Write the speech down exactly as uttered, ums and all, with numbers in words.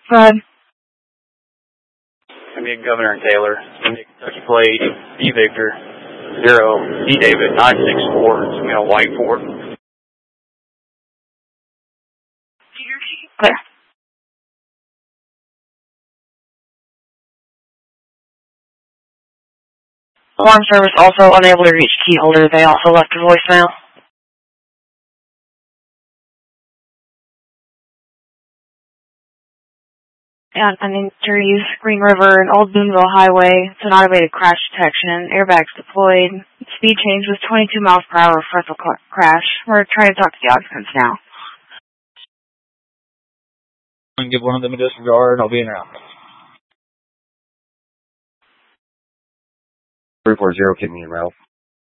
Go ahead. Gonna be Governor and Taylor. Gonna be Kentucky plate, B Victor, zero, D David, nine six four. It's gonna be a white Ford. Clear. Alarm service also unable to reach key holder. They also left a voicemail. And an injuries, Green River and Old Boonville Highway. It's an automated crash detection. Airbags deployed. Speed change was twenty-two miles per hour frontal crash. We're trying to talk to the occupants now. I'm going to give one of them a disregard, and I'll be in route. three four zero, keep me in route.